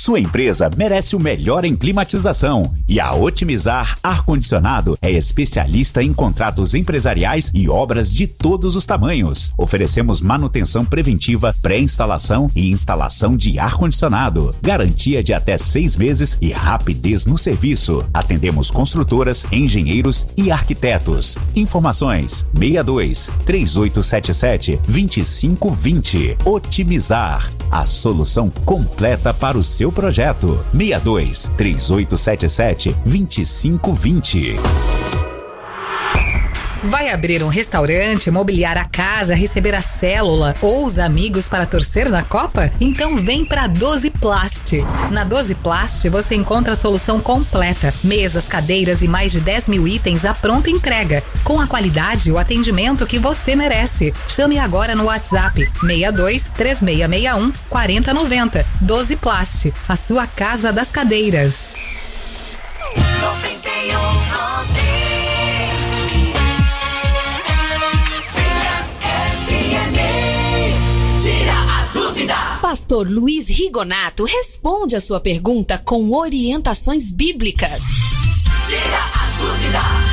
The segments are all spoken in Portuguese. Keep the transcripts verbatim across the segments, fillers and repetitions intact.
Sua empresa merece o melhor em climatização e a Otimizar Ar-Condicionado é especialista em contratos empresariais e obras de todos os tamanhos. Oferecemos manutenção preventiva, pré-instalação e instalação de ar-condicionado. Garantia de até seis meses e rapidez no serviço. Atendemos construtoras, engenheiros e arquitetos. Informações seis dois, três oito sete sete, dois cinco dois zero. Otimizar, a solução completa para o seu projeto. seis dois, três oito sete sete, dois cinco dois zero. Vai abrir um restaurante, mobiliar a casa, receber a célula ou os amigos para torcer na Copa? Então vem pra doze Plast. Na doze Plast você encontra a solução completa. Mesas, cadeiras e mais de dez mil itens à pronta entrega. Com a qualidade e o atendimento que você merece. Chame agora no WhatsApp seis dois, três seis seis um, quatro zero nove zero. doze Plast, a sua casa das cadeiras. noventa e um, Pastor Luiz Rigonato responde a sua pergunta com orientações bíblicas. Tira a dúvida.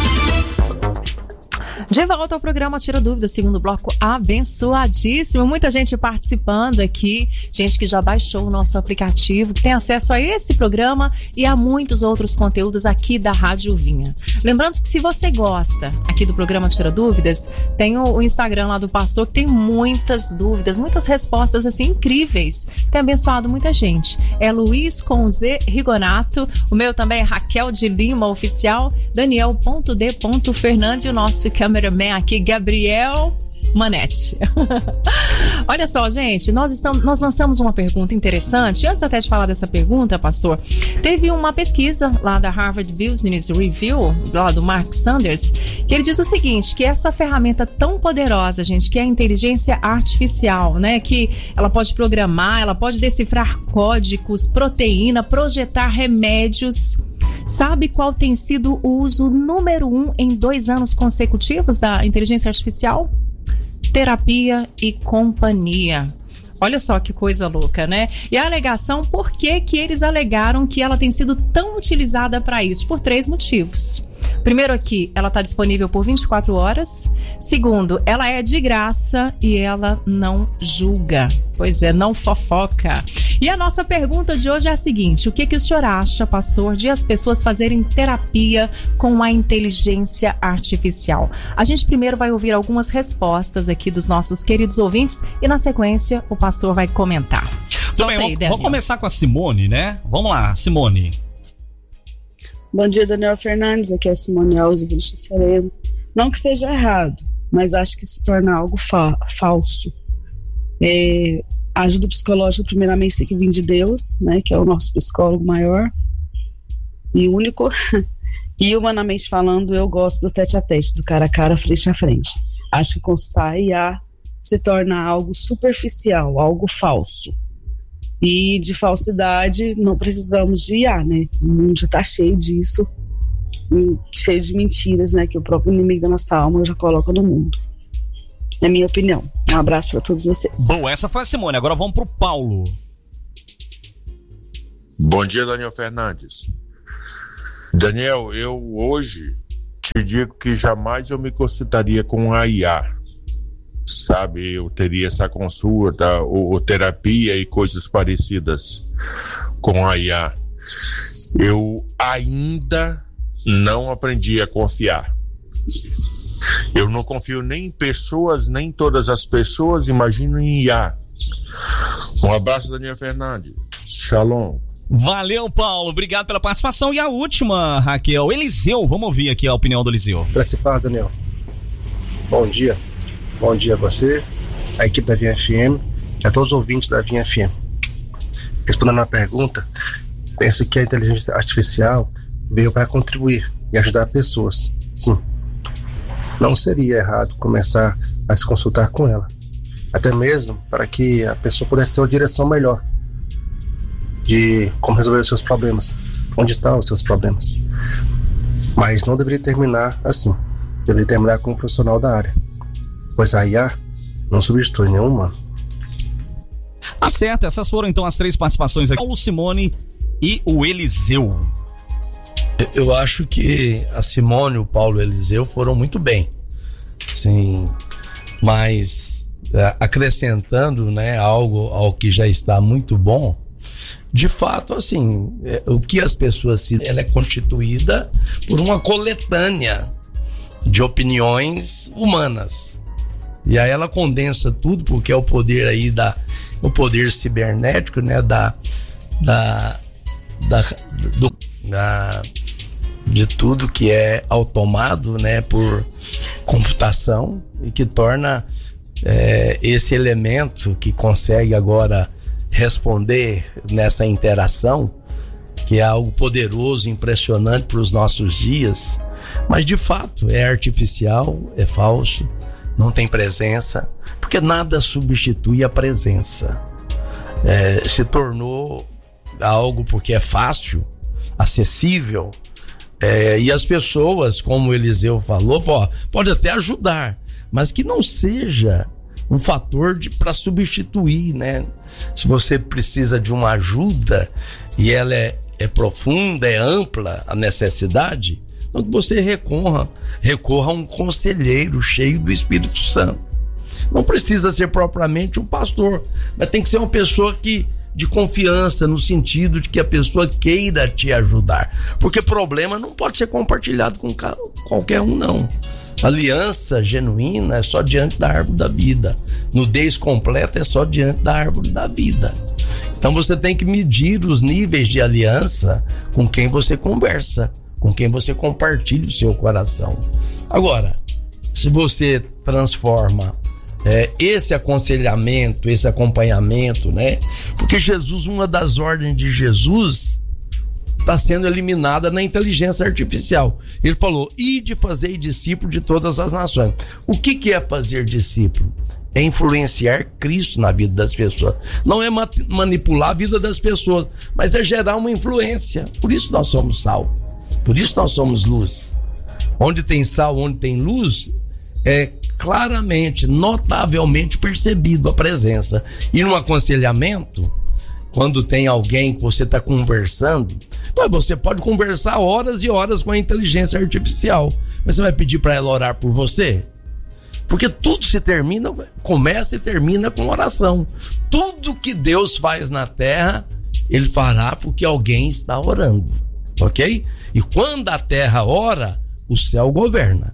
De volta ao programa Tira Dúvida, segundo bloco abençoadíssimo. Muita gente participando aqui, gente que já baixou o nosso aplicativo, que tem acesso a esse programa e a muitos outros conteúdos aqui da Rádio Vinha. Lembrando que se você gosta aqui do programa Tira Dúvidas, tem o, o Instagram lá do pastor, que tem muitas dúvidas, muitas respostas assim incríveis. Tem abençoado muita gente. É Luiz com Z Rigonato, o meu também é Raquel de Lima Oficial, Daniel ponto D ponto Fernandes e o nosso câmera aqui, Gabriel Manete. Olha só, gente, nós, estamos, nós lançamos uma pergunta interessante. Antes até de falar dessa pergunta, pastor, teve uma pesquisa lá da Harvard Business Review, lá do Mark Sanders, que ele diz o seguinte, que essa ferramenta tão poderosa, gente, que é a inteligência artificial, né, que ela pode programar, ela pode decifrar códigos, proteína, projetar remédios. Sabe qual tem sido o uso número um em dois anos consecutivos da inteligência artificial? Terapia e companhia. Olha só que coisa louca, né? E a alegação, por que que eles alegaram que ela tem sido tão utilizada para isso? Por três motivos. Primeiro aqui, ela está disponível por vinte e quatro horas. Segundo, ela é de graça e ela não julga. Pois é, não fofoca. E a nossa pergunta de hoje é a seguinte: o que que o senhor acha, pastor, de as pessoas fazerem terapia com a inteligência artificial? A gente primeiro vai ouvir algumas respostas aqui dos nossos queridos ouvintes e na sequência o pastor vai comentar. Bem, aí, vamos, vamos começar com a Simone, né? Vamos lá, Simone. Bom dia, Daniel Fernandes, aqui é a Simone Alves, do Sereno. Não que seja errado, mas acho que se torna algo fa- falso. É, a ajuda psicológica, primeiramente, tem que vir de Deus, né, que é o nosso psicólogo maior e único. E, humanamente falando, eu gosto do tete-a-tete, do cara a cara, frente a frente. Acho que consultar I A se torna algo superficial, algo falso. E de falsidade não precisamos de I A, né? O mundo já está cheio disso, cheio de mentiras, né? Que o próprio inimigo da nossa alma já coloca no mundo. É a minha opinião. Um abraço para todos vocês. Bom, essa foi a Simone. Agora vamos pro Paulo. Bom dia, Daniel Fernandes. Daniel, eu hoje te digo que jamais eu me consultaria com a I A. Sabe, eu teria essa consulta ou, ou terapia e coisas parecidas com a I A. Eu ainda não aprendi a confiar. Eu não confio nem em pessoas, nem em todas as pessoas, imagino em I A. Um abraço, Daniel Fernandes. Shalom. Valeu, Paulo. Obrigado pela participação. E a última, Raquel, Eliseu. Vamos ouvir aqui a opinião do Eliseu. Participar, Daniel. Bom dia. Bom dia a você, a equipe da Vinha F M e a todos os ouvintes da Vinha F M. Respondendo à pergunta, penso que a inteligência artificial veio para contribuir e ajudar pessoas. Sim, não seria errado começar a se consultar com ela, até mesmo para que a pessoa pudesse ter uma direção melhor de como resolver os seus problemas, onde estão os seus problemas. Mas não deveria terminar assim, deveria terminar com um profissional da área, pois a I A não substitui nenhum humano. Tá certo, essas foram então as três participações aqui. O Simone e o Eliseu. Eu acho que a Simone, o Paulo e o Eliseu foram muito bem. Sim, mas é, acrescentando, né, algo ao que já está muito bom. De fato, assim, é, o que as pessoas citam, ela é constituída por uma coletânea de opiniões humanas. E aí ela condensa tudo, porque é o poder aí da, o poder cibernético, né, da, da, da, do, da de tudo que é automado, né, por computação, e que torna é, esse elemento que consegue agora responder nessa interação, que é algo poderoso, impressionante para os nossos dias, mas de fato é artificial, é falso, não tem presença, porque nada substitui a presença. É, se tornou algo porque é fácil, acessível. É, e as pessoas, como o Eliseu falou, ó, pode até ajudar, mas que não seja um fator para substituir, né? Se você precisa de uma ajuda e ela é, é profunda, é ampla a necessidade, então que você recorra, recorra a um conselheiro cheio do Espírito Santo. Não precisa ser propriamente um pastor, mas tem que ser uma pessoa que de confiança, no sentido de que a pessoa queira te ajudar, porque problema não pode ser compartilhado com qualquer um, não. Aliança genuína é só diante da árvore da vida, nudez completa é só diante da árvore da vida. Então você tem que medir os níveis de aliança com quem você conversa, com quem você compartilha o seu coração. Agora, se você transforma É, esse aconselhamento, esse acompanhamento, né? Porque Jesus, uma das ordens de Jesus está sendo eliminada na inteligência artificial. Ele falou, ide fazer discípulo de todas as nações. O que, que é fazer discípulo? É influenciar Cristo na vida das pessoas. Não é ma- manipular a vida das pessoas, mas é gerar uma influência. Por isso nós somos sal, por isso nós somos luz. Onde tem sal, onde tem luz, é claramente, notavelmente percebido a presença. E no aconselhamento, quando tem alguém que você está conversando, você pode conversar horas e horas com a inteligência artificial, mas você vai pedir para ela orar por você? Porque tudo se termina, começa e termina com oração. Tudo que Deus faz na terra, Ele fará porque alguém está orando, ok? E quando a terra ora, o céu governa.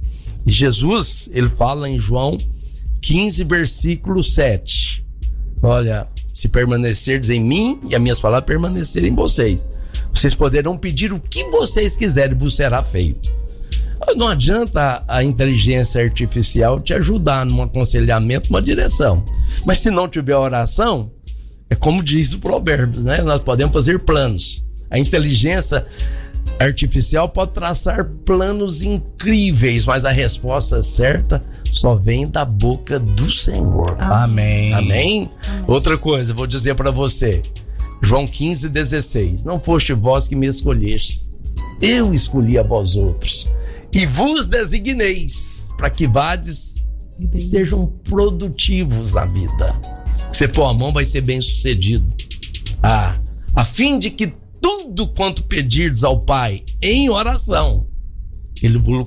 E Jesus, ele fala em João quinze, versículo sete. Olha, se permanecerdes em mim e as minhas palavras permanecerem em vocês, vocês poderão pedir o que vocês quiserem, vos será feito. Não adianta a inteligência artificial te ajudar num aconselhamento, numa direção. Mas se não tiver oração, é como diz o provérbio, né? Nós podemos fazer planos. A inteligência artificial pode traçar planos incríveis, mas a resposta certa só vem da boca do Senhor. Amém. Amém? Amém. Outra coisa, vou dizer para você, João quinze, dezesseis. Não foste vós que me escolhestes, eu escolhi a vós outros, e vos designeis para que vades e sejam produtivos na vida. Você pôr a mão, vai ser bem sucedido. Ah, a fim de que tudo quanto pedirdes ao Pai em oração, Ele